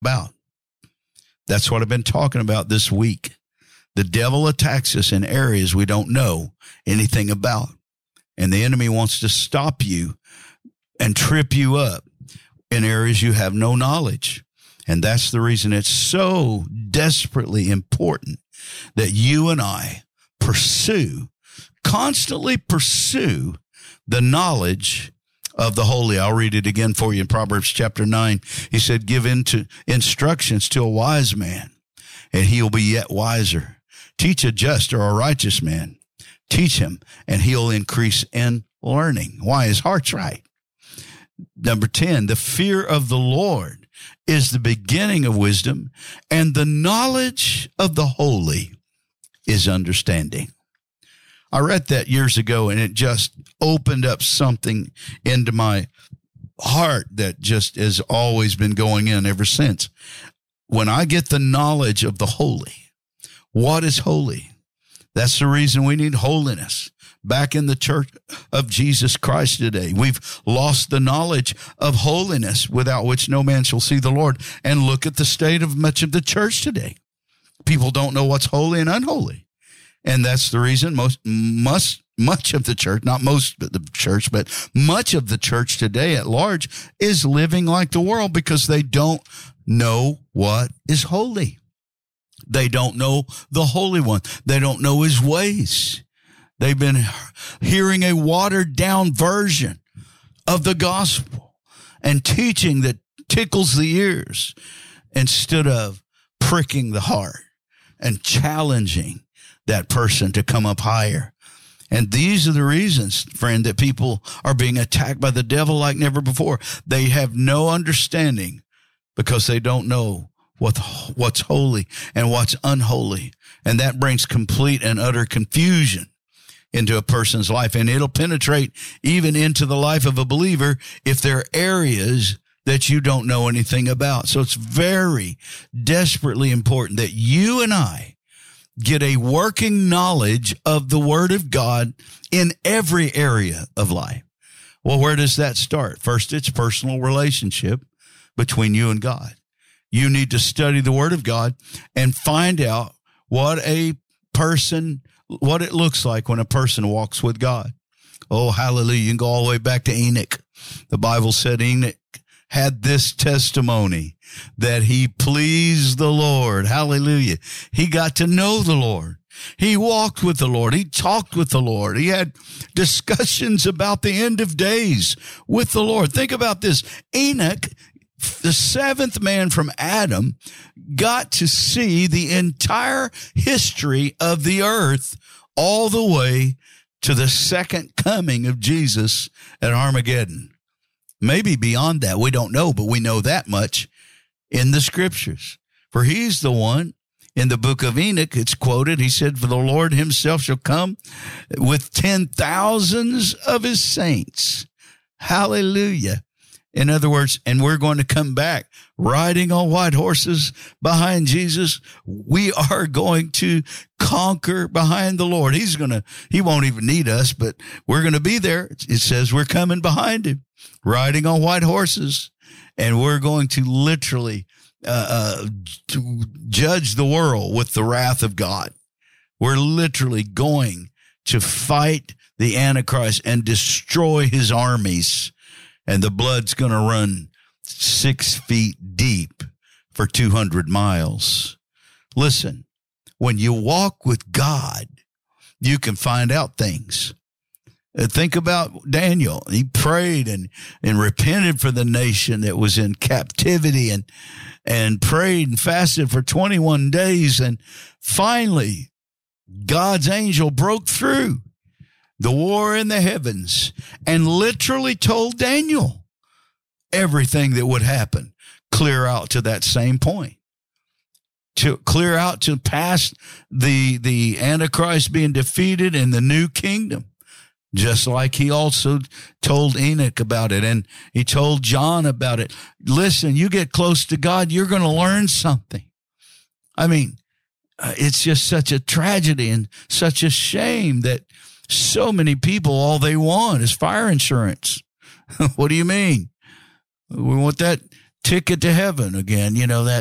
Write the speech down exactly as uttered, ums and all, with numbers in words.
about. That's what I've been talking about this week. The devil attacks us in areas we don't know anything about. And the enemy wants to stop you and trip you up in areas you have no knowledge. And that's the reason it's so desperately important that you and I pursue, constantly pursue the knowledge of the holy. I'll read it again for you in Proverbs chapter nine. He said, give into instructions to a wise man, and he'll be yet wiser. Teach a just or a righteous man. Teach him, and he'll increase in learning. Why? His heart's right. Number ten, the fear of the Lord is the beginning of wisdom, and the knowledge of the holy is understanding. I read that years ago, and it just opened up something into my heart that just has always been going in ever since. When I get the knowledge of the holy, what is holy? That's the reason we need holiness. Back in the church of Jesus Christ today, we've lost the knowledge of holiness, without which no man shall see the Lord. And look at the state of much of the church today. People don't know what's holy and unholy. And that's the reason most, must, much of the church, not most of the church, but much of the church today at large is living like the world, because they don't know what is holy. They don't know the Holy One. They don't know his ways. They've been hearing a watered down version of the gospel and teaching that tickles the ears instead of pricking the heart and challenging that person to come up higher. And these are the reasons, friend, that people are being attacked by the devil like never before. They have no understanding because they don't know what, what's holy and what's unholy. And that brings complete and utter confusion into a person's life. And it'll penetrate even into the life of a believer if there are areas that you don't know anything about. So it's very desperately important that you and I get a working knowledge of the Word of God in every area of life. Well, where does that start? First, it's personal relationship between you and God. You need to study the Word of God and find out what a person, what it looks like when a person walks with God. Oh, hallelujah. You can go all the way back to Enoch. The Bible said Enoch had this testimony that he pleased the Lord. Hallelujah. He got to know the Lord. He walked with the Lord. He talked with the Lord. He had discussions about the end of days with the Lord. Think about this. Enoch, the seventh man from Adam, got to see the entire history of the earth all the way to the second coming of Jesus at Armageddon. Maybe beyond that, we don't know, but we know that much in the scriptures. For he's the one in the book of Enoch, it's quoted, he said, for the Lord himself shall come with ten thousands of his saints. Hallelujah. In other words, and we're going to come back riding on white horses behind Jesus. We are going to conquer behind the Lord. He's going to, he won't even need us, but we're going to be there. It says we're coming behind him, riding on white horses, and we're going to literally uh, uh, to judge the world with the wrath of God. We're literally going to fight the Antichrist and destroy his armies. And the blood's going to run six feet deep for two hundred miles. Listen, when you walk with God, you can find out things. Think about Daniel. He prayed and, and repented for the nation that was in captivity and, and prayed and fasted for twenty-one days. And finally, God's angel broke through the war in the heavens and literally told Daniel everything that would happen, clear out to that same point, to clear out to past the, the Antichrist being defeated in the new kingdom, just like he also told Enoch about it. And he told John about it. Listen, you get close to God, you're going to learn something. I mean, it's just such a tragedy and such a shame that so many people, all they want is fire insurance. What do you mean? We want that ticket to heaven again. You know, that